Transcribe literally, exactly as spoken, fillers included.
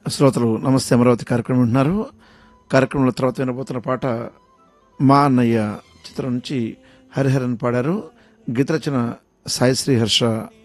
శ్రోతలు నమస్తే అమరావతి కార్యక్రమం వింటున్నారు. కార్యక్రమంలో తర్వాత వినబోతున్న పాట మా అన్నయ్య చిత్రం నుంచి హరిహరన్ పాడారు. గీత రచన సాయి శ్రీ హర్ష